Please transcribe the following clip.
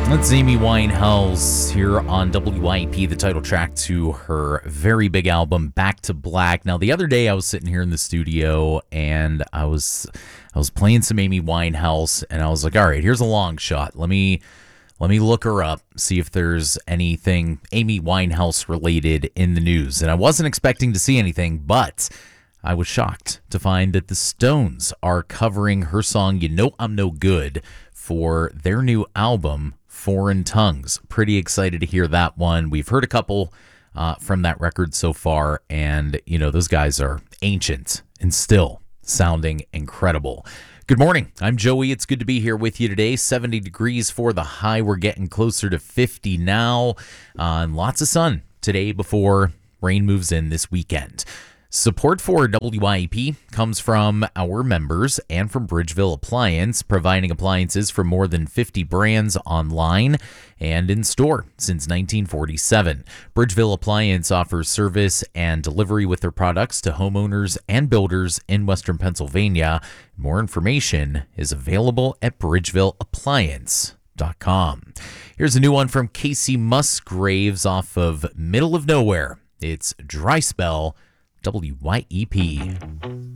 That's Amy Winehouse here on WYP, the title track to her very big album, Back to Black. Now, the other day I was sitting here in the studio and I was playing some Amy Winehouse, and I was like, all right, here's a long shot. Let me look her up, see if there's anything Amy Winehouse related in the news. And I wasn't expecting to see anything, but I was shocked to find that the Stones are covering her song, You Know I'm No Good, for their new album, Foreign Tongues. Pretty excited to hear that one. We've heard a couple from that record so far, and, you know, those guys are ancient and still sounding incredible. Good morning. I'm Joey. It's good to be here with you today. 70 degrees for the high. We're getting closer to 50 now, and lots of sun today before rain moves in this weekend. Support for WYEP comes from our members and from Bridgeville Appliance, providing appliances from more than 50 brands online and in store since 1947. Bridgeville Appliance offers service and delivery with their products to homeowners and builders in Western Pennsylvania. More information is available at bridgevilleappliance.com. Here's a new one from Casey Musgraves off of Middle of Nowhere. It's Dry Spell, WYEP.